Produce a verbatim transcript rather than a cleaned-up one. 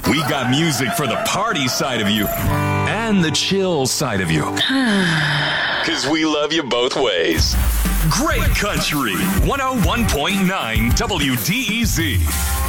We got music for the party side of you and the chill side of you. Because we love you both ways. Great Country one oh one point nine W D E Z.